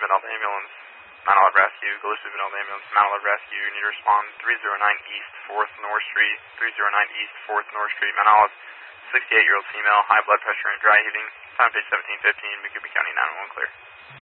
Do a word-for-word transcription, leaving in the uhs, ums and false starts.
Adult Ambulance, Mount Olive Rescue, Gillespie Adult Ambulance, Mount Olive Rescue. You need to respond three oh nine East fourth North Street, three oh nine East fourth North Street, Mount Olive, sixty-eight-year-old female, high blood pressure and dry heaving. Time page seventeen fifteen, Macoupin County nine one one clear.